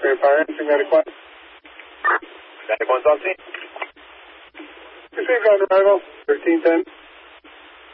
Fire, Magnetic 1. Magnetic 1's on scene. Received on arrival, 1310.